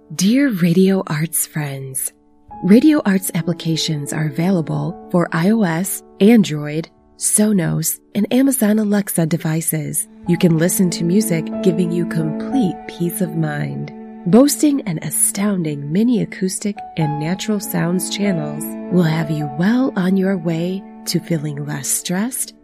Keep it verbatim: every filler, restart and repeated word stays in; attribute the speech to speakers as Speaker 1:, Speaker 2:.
Speaker 1: Dear Radio Arts friends, Radio Arts applications are available for iOS, Android, Sonos, and Amazon Alexa devices. You can listen to music giving you complete peace of mind. Boasting an astounding mini acoustic and natural sounds channels will have you well on your way to feeling less stressed